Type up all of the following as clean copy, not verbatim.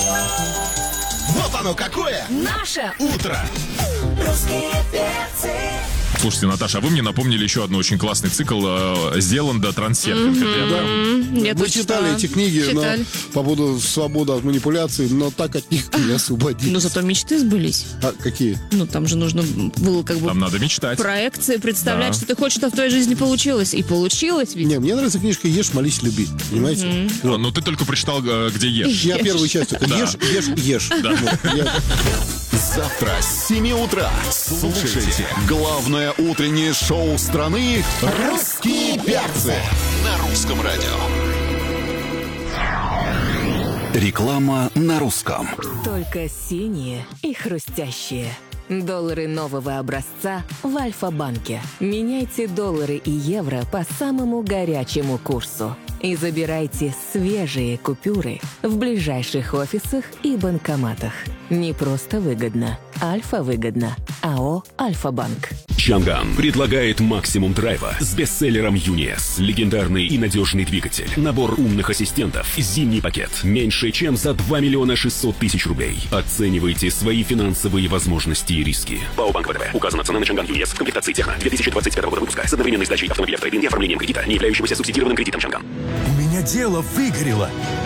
Вот оно какое! Наше утро! Русские перцы. Слушайте, Наташа, а вы мне напомнили еще одну очень классный цикл «Сделан трансерфинг». Мы читали эти книги по поводу свободы от манипуляций, но так от них не освободились. Но зато мечты сбылись. А какие? Ну, там же нужно было как бы... Там надо мечтать. Проекции, представлять, Да. что ты хочешь, что в твоей жизни получилось. И получилось ведь. Не, мне нравится книжка «Ешь, молись, люби». Понимаете? Ну, ты только прочитал, где ешь. Я первую часть только ешь, ешь, ешь. Ну, Завтра с 7 утра слушайте главное утреннее шоу страны «Русские перцы» на Русском радио. Реклама на русском. Только синие и хрустящие. Доллары нового образца в Альфа-банке. Меняйте доллары и евро по самому горячему курсу. И забирайте свежие купюры в ближайших офисах и банкоматах. Не просто выгодно. Альфа-выгодно. АО «Альфа-банк». Чанган предлагает максимум драйва с бестселлером ЮНИЭС. Легендарный и надежный двигатель. Набор умных ассистентов. Зимний пакет. Меньше, чем за 2 миллиона 600 тысяч рублей. Оценивайте свои финансовые возможности и риски. ПАО «Банк ВТБ». Указана цена на Чанган ЮНИЭС в комплектации техно 2025 года выпуска с одновременной сдачей автомобиля в трейд-ин и оформлением кредита, не являющегося субсидированным кредитом Чанган. У меня дело выгорело.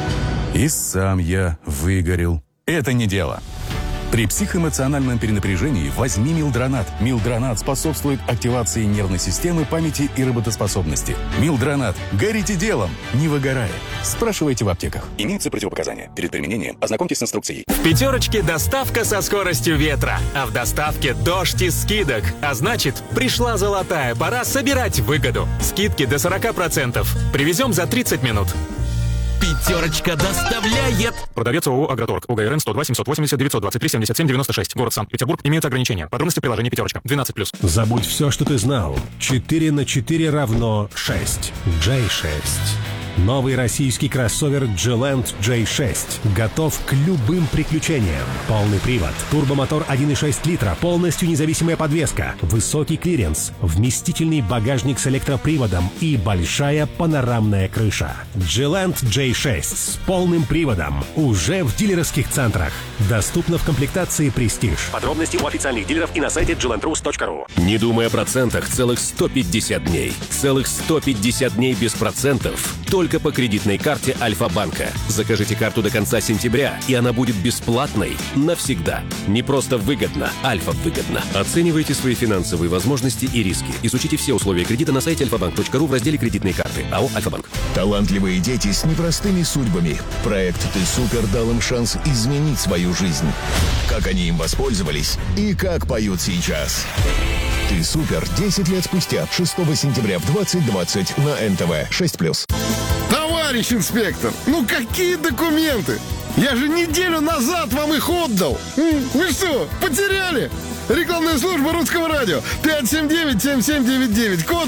И сам я выгорел. Это не дело. При психоэмоциональном перенапряжении возьми Милдронат. Милдронат способствует активации нервной системы, памяти и работоспособности. Милдронат. Горите делом, не выгорая. Спрашивайте в аптеках. Имеются противопоказания. Перед применением ознакомьтесь с инструкцией. В «Пятерочке» доставка со скоростью ветра, а в доставке дождь из скидок. А значит, пришла золотая пора собирать выгоду. Скидки до 40%. Привезем за 30 минут. «Пятерочка» доставляет. Продавец ООО «Агроторг». УГРН 102 780 923 77 96. Город Санкт-Петербург. Имеются ограничения. Подробности в приложении «Пятерочка». 12+. Забудь все, что ты знал. 4 на 4 равно 6. J6. Новый российский кроссовер G-Land J6 готов к любым приключениям. Полный привод, турбомотор 1,6 литра, полностью независимая подвеска, высокий клиренс, вместительный багажник с электроприводом и большая панорамная крыша. G-Land J6 с полным приводом уже в дилерских центрах. Доступно в комплектации «Престиж». Подробности у официальных дилеров и на сайте glandrus.ru. Не думай о процентах целых 150 дней. Целых 150 дней без процентов. Только по кредитной карте Альфа-банка. Закажите карту до конца сентября, и она будет бесплатной навсегда. Не просто выгодно, Альфа-выгодно. Оценивайте свои финансовые возможности и риски. Изучите все условия кредита на сайте alfabank.ru в разделе «Кредитные карты». АО «Альфа-банк». Талантливые дети с непростыми судьбами. Проект «Ты супер» дал им шанс изменить свою жизнь. Как они им воспользовались и как поют сейчас. «Ты супер» 10 лет спустя, 6 сентября в 20:20 на НТВ 6+. Товарищ инспектор, ну какие документы? Я же неделю назад вам их отдал. Вы что, потеряли? Рекламная служба Русского радио. 579-7799. Код